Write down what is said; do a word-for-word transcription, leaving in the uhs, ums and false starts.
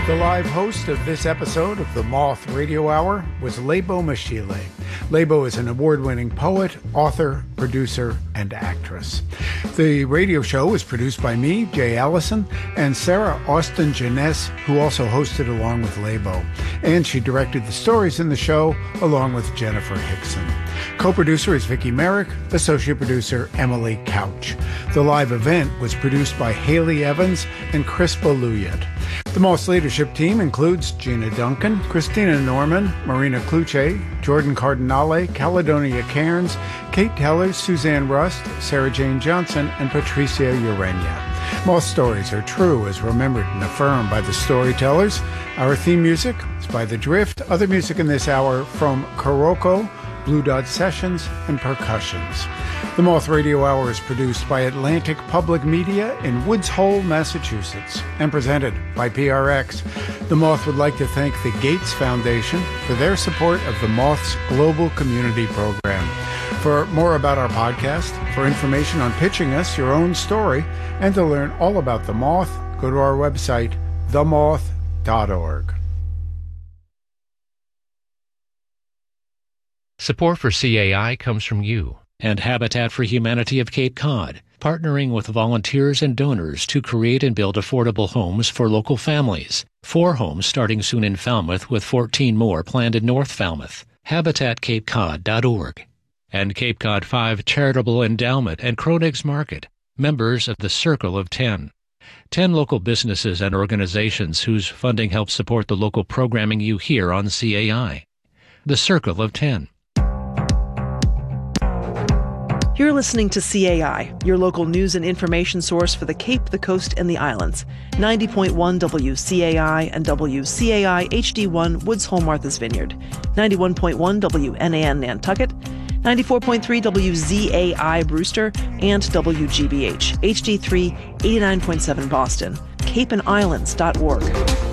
The live host of this episode of the Moth Radio Hour was Lebo Mashile. Lebo is an award-winning poet, author, producer, and actress. The radio show was produced by me, Jay Allison, and Sarah Austin Jeunesse, who also hosted along with Lebo. And she directed the stories in the show along with Jennifer Hickson. Co-producer is Vicki Merrick, associate producer Emily Couch. The live event was produced by Haley Evans and Chris Baluyat. The Moss leadership team includes Gina Duncan, Christina Norman, Marina Kluche, Jordan Cardinale, Caledonia Cairns, Kate Teller, Suzanne Rust, Sarah Jane Johnson, and Patricia Urenia. Moss stories are true as remembered and affirmed by the storytellers. Our theme music is by The Drift. Other music in this hour from Kuroko, Blue Dot Sessions, and Percussions. The Moth Radio Hour is produced by Atlantic Public Media in Woods Hole, Massachusetts, and presented by P R X. The Moth would like to thank the Gates Foundation for their support of the Moth's Global Community Program. For more about our podcast, for information on pitching us your own story, and to learn all about the Moth, go to our website, the moth dot org. Support for C A I comes from you and Habitat for Humanity of Cape Cod, partnering with volunteers and donors to create and build affordable homes for local families. Four homes starting soon in Falmouth, with fourteen more planned in North Falmouth. habitat cape cod dot org. And Cape Cod five Charitable Endowment and Kroenig's Market, members of the Circle of Ten. Ten local businesses and organizations whose funding helps support the local programming you hear on C A I. The Circle of Ten. You're listening to C A I, your local news and information source for the Cape, the Coast, and the Islands. ninety point one W C A I and W C A I H D one Woods Hole, Martha's Vineyard. ninety-one point one W N A N Nantucket. ninety-four point three W Z A I Brewster. And W G B H H D three eighty-nine point seven Boston. cape and islands dot org.